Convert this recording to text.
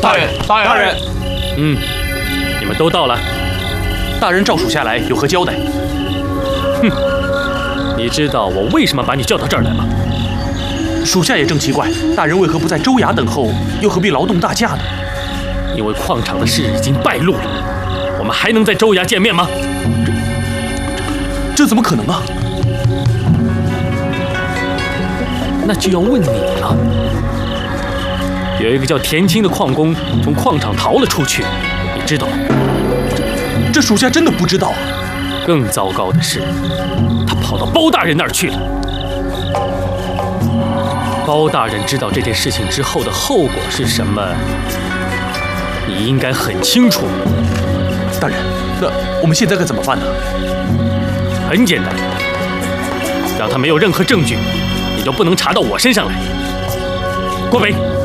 大人， 大人。 你们都到了。 大人召属下来有何交代？ 你知道我为什么把你叫到这儿来吗？ 属下也正奇怪，大人为何不在州衙等候，又何必劳动大驾呢？ 因为矿场的事已经败露了，我们还能在州衙见面吗？ 这怎么可能啊？ 那就要问你了。有一个叫田青的矿工从矿场逃了出去，你知道吗？ 这属下真的不知道啊。 更糟糕的是，他跑到包大人那儿去了。包大人知道这件事情之后的后果是什么，你应该很清楚。 大人，那我们现在该怎么办呢？ 很简单，让他没有任何证据，你都不能查到我身上来。郭北。